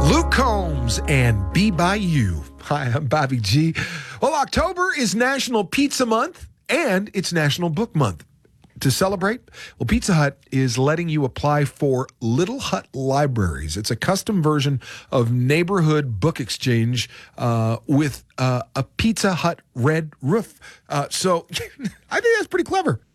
Luke Combs and Be By You. Hi, I'm Bobby G. Well, October is National Pizza Month and it's National Book Month. To celebrate, well, Pizza Hut is letting you apply for Little Hut Libraries. It's a custom version of Neighborhood Book Exchange with a Pizza Hut red roof. So I think that's pretty clever.